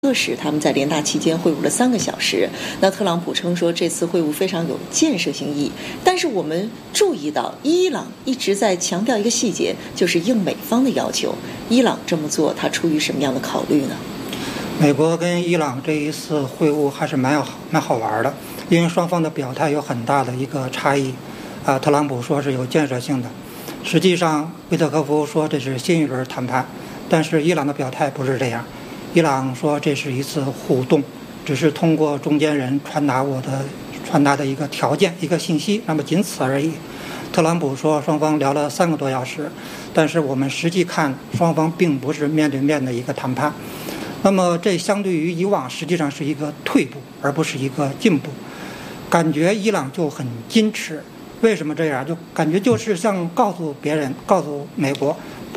特使他们在联大期间会晤了3个小时。那特朗普称说这次会晤非常有建设性意义，但是我们注意到伊朗一直在强调一个细节，就是应美方的要求。伊朗这么做，他出于什么样的考虑呢？ 美国跟伊朗这一次会晤还是蛮好玩的，因为双方的表态有很大的一个差异。特朗普说是有建设性的，实际上维特科夫说这是新一轮谈判，但是伊朗的表态不是这样。伊朗说这是一次互动，只是通过中间人传达的一个条件、一个信息，那么仅此而已。特朗普说双方聊了3个多小时，但是我们实际看双方并不是面对面的一个谈判。那么这相对于以往实际上是一个退步，而不是一个进步。感觉伊朗就很矜持，为什么这样？就感觉就是像告诉别人、告诉美国，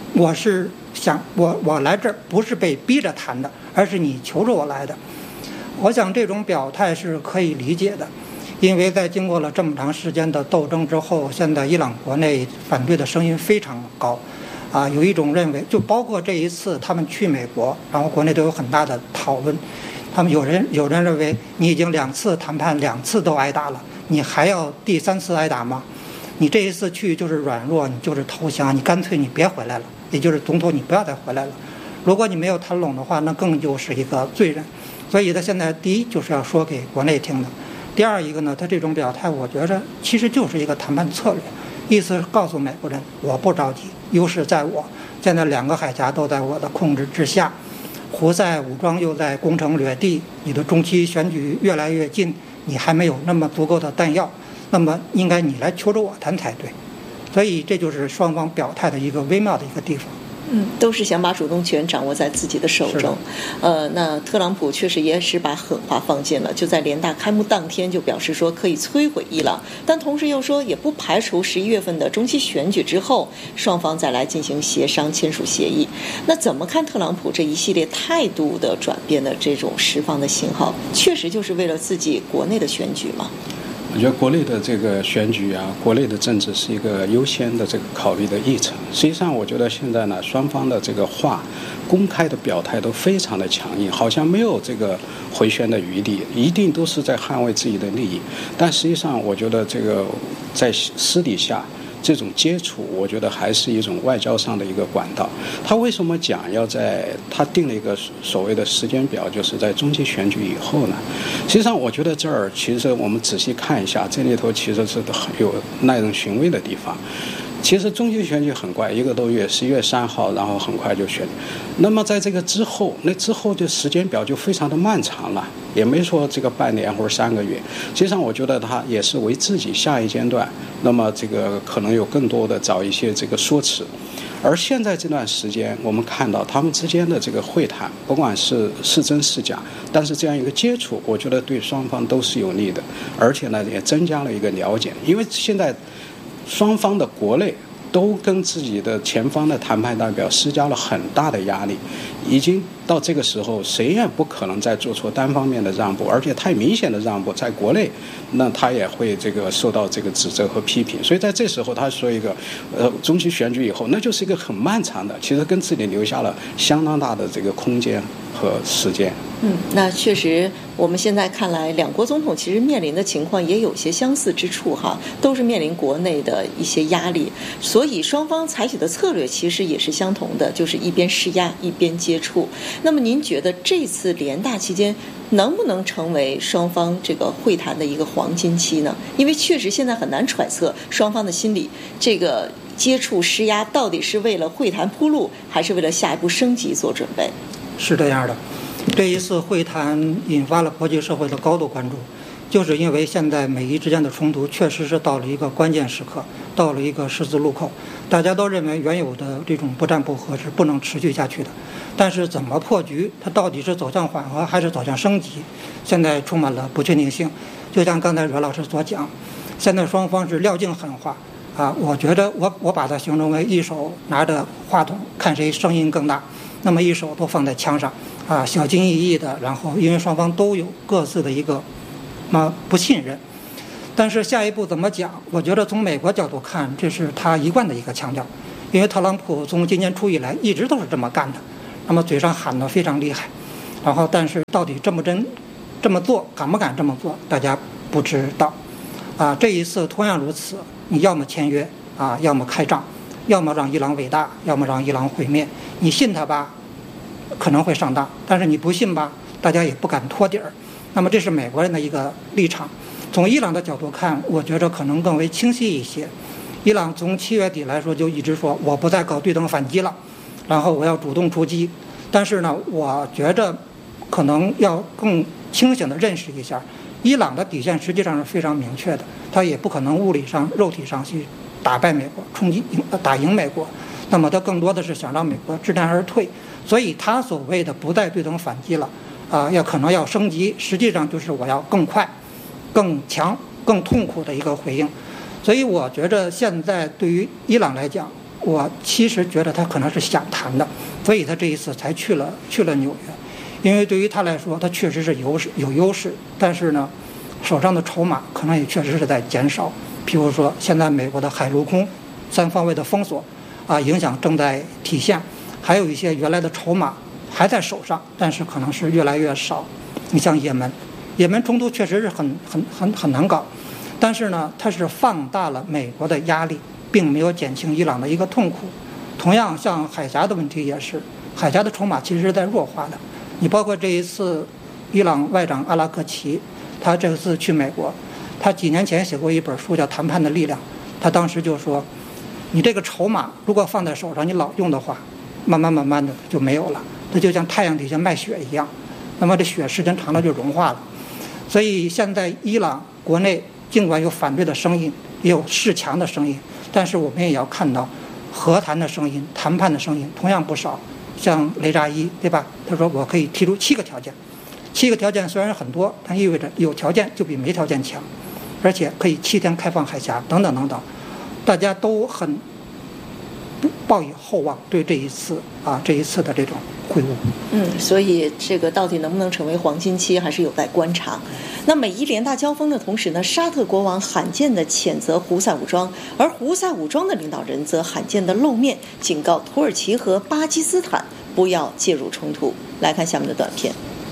我来这儿不是被逼着谈的，而是你求着我来的。我想这种表态是可以理解的，因为在经过了这么长时间的斗争之后，现在伊朗国内反对的声音非常高。有一种认为，就包括这一次他们去美国，然后国内都有很大的讨论。他们有人认为，你已经2次谈判2次都挨打了，你还要第3次挨打吗？你这一次去就是软弱，你就是投降，你干脆你别回来了，也就是总统你不要再回来了。如果你没有谈拢的话，那更就是一个罪人。所以他现在第一就是要说给国内听的，第二一个呢，他这种表态我觉着其实就是一个谈判策略，意思是告诉美国人我不着急，优势在我，现在2个海峡都在我的控制之下，胡塞武装又在攻城掠地，你的中期选举越来越近，你还没有那么足够的弹药，那么应该你来求着我谈才对。所以这就是双方表态的一个微妙的一个地方。 都是想把主动权掌握在自己的手中。那特朗普确实也是把狠话放尽了，就在联大开幕当天就表示说可以摧毁伊朗，但同时又说也不排除11月份的中期选举之后，双方再来进行协商签署协议。那怎么看特朗普这一系列态度的转变的这种释放的信号，确实就是为了自己国内的选举吗？ 我觉得国内的这个选举国内的政治是一个优先的这个考虑的议程。实际上，我觉得现在呢，双方的这个公开的表态都非常的强硬，好像没有这个回旋的余地，一定都是在捍卫自己的利益。但实际上，我觉得这个在私底下这种接触，我觉得还是一种外交上的一个管道。他为什么讲他定了一个所谓的时间表，就是在中期选举以后呢？实际上，我觉得这儿其实我们仔细看一下，这里头其实是很有耐人寻味的地方。其实中期选举很快，1个多月，11月3号，然后很快就选。那么在这个之后，的时间表就非常的漫长了，也没说这个半年或者3个月。实际上，我觉得他也是为自己下一阶段，那么这个可能有更多的找一些这个说辞。而现在这段时间，我们看到他们之间的这个会谈，不管是真是假，但是这样一个接触，我觉得对双方都是有利的，而且呢，也增加了一个了解。因为现在双方的国内都跟自己的前方的谈判代表施加了很大的压力，已经到这个时候，谁也不可能再做出单方面的让步，而且太明显的让步，在国内，那他也会这个受到这个指责和批评。所以在这时候，他说一个中期选举以后，那就是一个很漫长的，其实跟自己留下了相当大的这个空间和时间。 那确实，我们现在看来，两国总统其实面临的情况也有些相似之处哈，都是面临国内的一些压力，所以双方采取的策略其实也是相同的，就是一边施压一边接触。那么您觉得这次联大期间能不能成为双方这个会谈的一个黄金期呢？因为确实现在很难揣测双方的心理，这个接触施压到底是为了会谈铺路，还是为了下一步升级做准备？ 是这样的，这一次会谈引发了国际社会的高度关注，就是因为现在美伊之间的冲突确实是到了一个关键时刻，到了一个十字路口，大家都认为原有的这种不战不和是不能持续下去的，但是怎么破局，它到底是走向缓和还是走向升级，现在充满了不确定性。就像刚才阮老师所讲，现在双方是料尽狠话我觉得我把它形容为一手拿着话筒看谁声音更大，那么一手都放在枪上小心翼翼的，然后因为双方都有各自的一个不信任。但是下一步怎么讲，我觉得从美国角度看，这是他一贯的一个强调，因为特朗普从今年初以来一直都是这么干的，那么嘴上喊得非常厉害然后但是到底这么做敢不敢这么做，大家不知道。这一次同样如此，你要么签约要么开仗，要么让伊朗伟大，要么让伊朗毁灭。你信他吧，可能会上当；但是你不信吧，大家也不敢托底儿。那么这是美国人的一个立场。从伊朗的角度看，我觉着可能更为清晰一些。伊朗从7月底来说就一直说我不再搞对等反击了，然后我要主动出击。但是呢，我觉着可能要更清醒地认识一下，伊朗的底线实际上是非常明确的，他也不可能物理上肉体上去打败美国，打赢美国。那么他更多的是想让美国知难而退，所以他所谓的不再对等反击了可能要升级，实际上就是我要更快更强更痛苦的一个回应。所以我觉着现在对于伊朗来讲，我其实觉得他可能是想谈的，所以他这一次才去了纽约。因为对于他来说，他确实是有优势，但是呢，手上的筹码可能也确实是在减少。譬如说，现在美国的海陆空3方位的封锁影响正在体现，还有一些原来的筹码还在手上，但是可能是越来越少。你像也门冲突确实是很难搞，但是呢，它是放大了美国的压力，并没有减轻伊朗的一个痛苦。同样，像海峡的问题也是，海峡的筹码其实是在弱化的。你包括这一次，伊朗外长阿拉克齐，他这次去美国，他几年前写过一本书叫《谈判的力量》，他当时就说，你这个筹码如果放在手上，你老用的话，慢慢的就没有了，它就像太阳底下卖血一样，那么这血时间长了就融化了。所以现在伊朗国内尽管有反对的声音，也有示强的声音，但是我们也要看到和谈的声音、谈判的声音同样不少。像雷扎伊，对吧？他说我可以提出7个条件，7个条件虽然很多，但意味着有条件就比没条件强，而且可以7天开放海峡等等等等，大家都很抱以厚望对这一次的这种会晤。 所以这个到底能不能成为黄金期，还是有待观察。那美伊联大交锋的同时呢，沙特国王罕见地谴责胡塞武装，而胡塞武装的领导人则罕见地露面，警告土耳其和巴基斯坦不要介入冲突。来看下面的短片。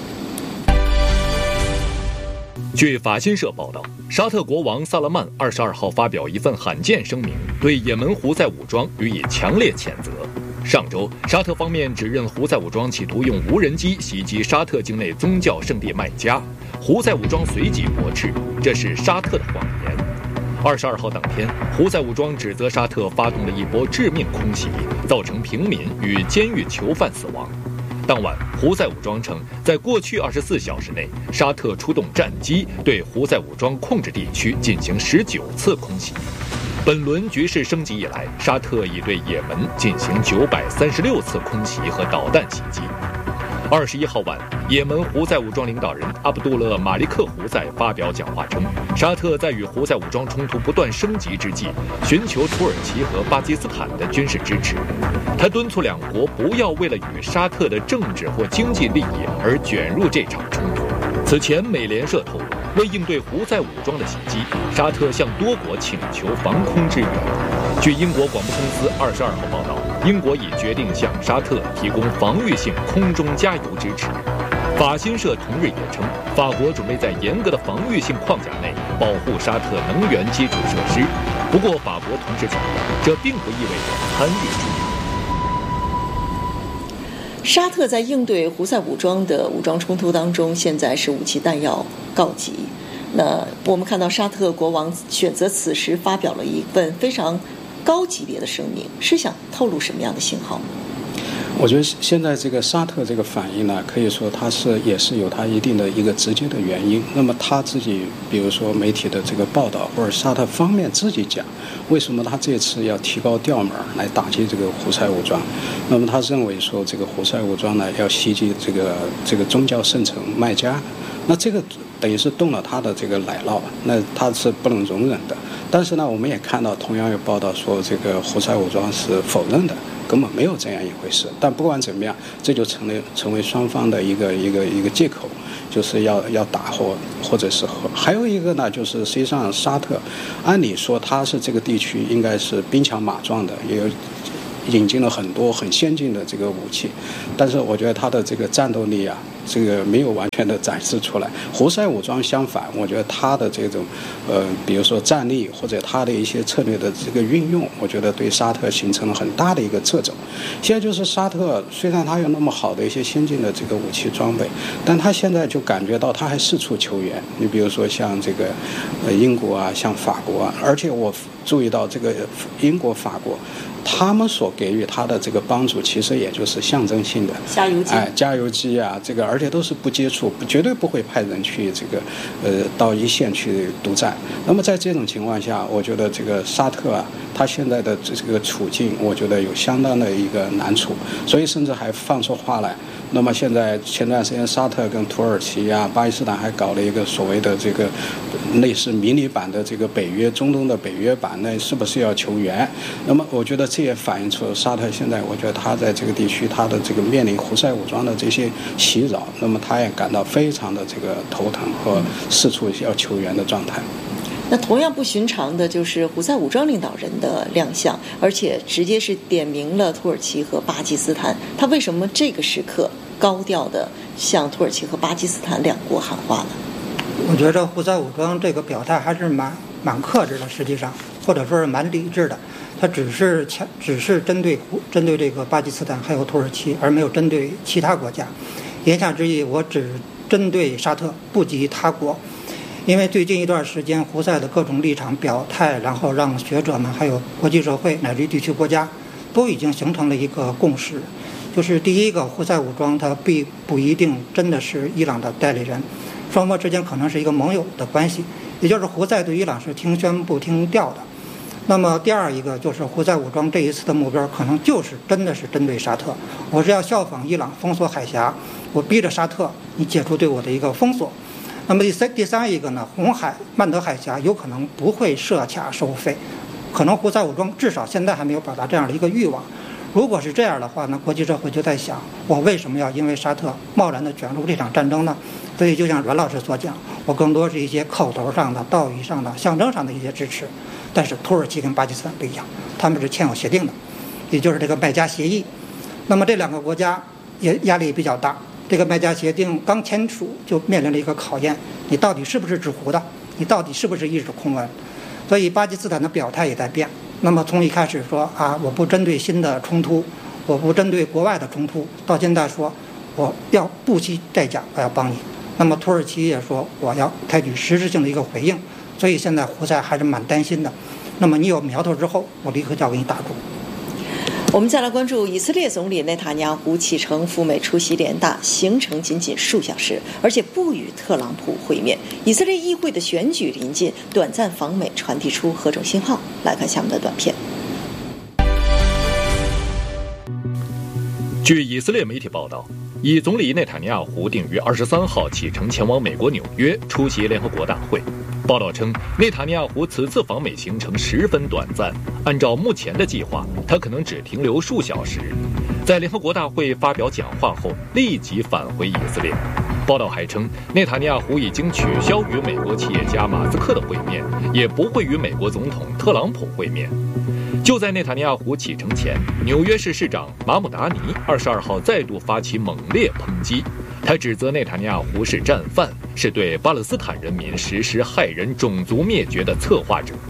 据法新社报道，沙特国王萨勒曼22号发表一份罕见声明，对也门胡塞武装予以强烈谴责。上周，沙特方面指认胡塞武装企图用无人机袭击沙特境内宗教圣地麦加，胡塞武装随即驳斥，这是沙特的谎言。22号当天，胡塞武装指责沙特发动了一波致命空袭，造成平民与监狱囚犯死亡。当晚，胡塞武装称，在过去24小时内，沙特出动战机对胡塞武装控制地区进行19次空袭。本轮局势升级以来，沙特已对也门进行936次空袭和导弹袭击。21号晚，也门胡塞武装领导人阿卜杜勒·马利克胡塞发表讲话称，沙特在与胡塞武装冲突不断升级之际，寻求土耳其和巴基斯坦的军事支持。他敦促两国不要为了与沙特的政治或经济利益而卷入这场冲突。此前，美联社透露，为应对胡塞武装的袭击，沙特向多国请求防空支援。据英国广播公司22号报道，英国已决定向沙特提供防御性空中加油支持。法新社同日也称，法国准备在严格的防御性框架内保护沙特能源基础设施。不过，法国同时强调，这并不意味着参与冲突。 沙特在应对胡塞武装的武装冲突当中，现在是武器弹药告急。那我们看到沙特国王选择此时发表了一份非常高级别的声明，是想透露什么样的信号？ 我觉得现在这个沙特这个反应呢，可以说它也是有它一定的一个直接的原因。那么他自己，比如说媒体的这个报道，或者沙特方面自己讲，为什么他这次要提高调门来打击这个胡塞武装？那么他认为说，这个胡塞武装呢要袭击这个宗教圣城麦加，那这个等于是动了他的这个奶酪，那他是不能容忍的。但是呢，我们也看到同样有报道说，这个胡塞武装是否认的。根本没有这样一回事，但不管怎么样，这就成为双方的一个借口，就是要打或者是和。还有一个呢，就是实际上沙特，按理说它是这个地区应该是兵强马壮的，也有引进了很多很先进的这个武器，但是我觉得它的这个战斗力啊， 这个没有完全的展示出来。胡塞武装相反，我觉得他的这种比如说战力或者他的一些策略的这个运用，我觉得对沙特形成了很大的一个掣肘。现在就是沙特虽然他有那么好的一些先进的这个武器装备，但他现在就感觉到他还四处求援。你比如说像这个英国啊，像法国啊，而且我注意到这个英国、法国，他们所给予他的这个帮助，其实也就是象征性的加油机啊，这个而且都是不接触，绝对不会派人去这个到一线去独占。那么在这种情况下，我觉得这个沙特啊，他现在的这个处境，我觉得有相当的一个难处，所以甚至还放出话来。那么现在前段时间，沙特跟土耳其啊、巴基斯坦还搞了一个所谓的这个类似迷你版的这个北约，中东的北约版，那是不是要求援？那么我觉得这也反映出沙特现在，我觉得他在这个地区，他的这个面临胡塞武装的这些袭扰，那么他也感到非常的这个头疼和四处要求援的状态。 那同样不寻常的就是胡塞武装领导人的亮相，而且直接是点名了土耳其和巴基斯坦。他为什么这个时刻高调的向土耳其和巴基斯坦两国喊话呢？ 我觉得胡塞武装这个表态还是蛮克制的，实际上或者说是蛮理智的。他只是针对这个巴基斯坦还有土耳其，而没有针对其他国家。言下之意，我只针对沙特，不及他国。因为最近一段时间，胡塞的各种立场表态，然后让学者们还有国际社会乃至于地区国家都已经形成了一个共识，就是第一个，胡塞武装它并不一定真的是伊朗的代理人，双方之间可能是一个盟友的关系，也就是胡塞对伊朗是听宣不听调的。那么第二一个就是胡塞武装这一次的目标可能就是真的是针对沙特，我是要效仿伊朗封锁海峡，我逼着沙特你解除对我的一个封锁。那么第三一个呢，红海曼德海峡有可能不会设卡收费，可能胡塞武装至少现在还没有表达这样的一个欲望。如果是这样的话呢，国际社会就在想，我为什么要因为沙特贸然的卷入这场战争呢？所以就像阮老师所讲，我更多是一些口头上的、道义上的、象征上的一些支持。但是土耳其跟巴基斯坦不一样，他们是签有协定的，也就是这个麦加协议。那么这两个国家也压力比较大，这个麦加协定刚签署就面临了一个考验，你到底是不是纸糊的，你到底是不是一纸空文。所以巴基斯坦的表态也在变，那么从一开始说我不针对新的冲突，我不针对国外的冲突，到现在说我要不惜代价我要帮你。那么土耳其也说我要采取实质性的一个回应，所以现在胡塞还是蛮担心的。那么你有苗头之后，我立刻就要给你打住。 我们再来关注以色列总理内塔尼亚胡启程赴美出席联大，行程仅仅数小时，而且不与特朗普会面。以色列议会的选举临近，短暂访美传递出何种信号？来看下面的短片。 据以色列媒体报道，以总理内塔尼亚胡定于23号启程前往美国纽约出席联合国大会。报道称，内塔尼亚胡此次访美行程十分短暂，按照目前的计划，他可能只停留数小时。在联合国大会发表讲话后，立即返回以色列。报道还称，内塔尼亚胡已经取消与美国企业家马斯克的会面，也不会与美国总统特朗普会面。就在内塔尼亚胡启程前，纽约市市长马姆达尼22号再度发起猛烈抨击，他指责内塔尼亚胡是战犯，是对巴勒斯坦人民实施害人种族灭绝的策划者。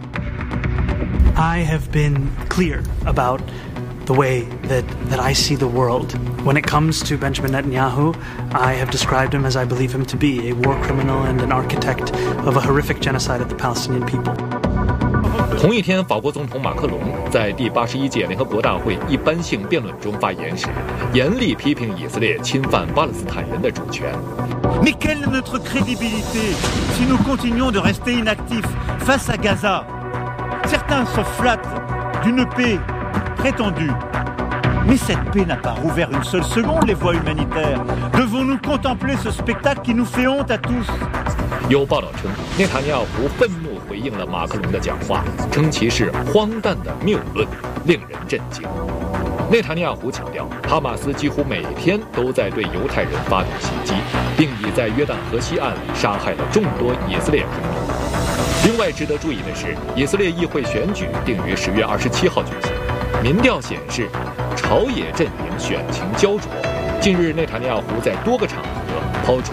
I have been clear about the way that I see the world. When it comes to Benjamin Netanyahu, I have described him as I believe him to be, a war criminal and an architect of a horrific genocide of the Palestinian people. 同一天，法国总统马克龙在第81届联合国大会一般性辩论中发言时，严厉批评以色列侵犯巴勒斯坦人的主权。 Mais quelle est notre crédibilité si nous continuons de rester inactifs face à Gaza? Certains se flattent d'une paix prétendue. Mais cette paix n'a pas rouvert une seule seconde les voies humanitaires. Devons-nous contempler ce spectacle qui nous fait honte à tous? 有报道称，内塔尼亚胡愤怒回应了马克龙的讲话，称其是荒诞的谬论，令人震惊。内塔尼亚胡强调，哈马斯几乎每天都在对犹太人发动袭击，并已在约旦河西岸杀害了众多以色列公民。另外值得注意的是，以色列议会选举定于10月27号举行，民调显示朝野阵营选情焦灼， 近日，内塔尼亚胡在多个场合抛出